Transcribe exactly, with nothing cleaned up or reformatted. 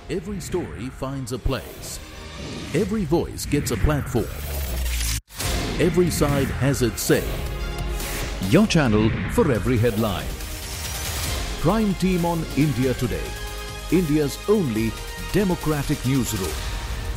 Every story finds a place. Every voice gets a platform. Every side has its say. Your channel for every headline. Prime Team on India Today, India's only democratic newsroom.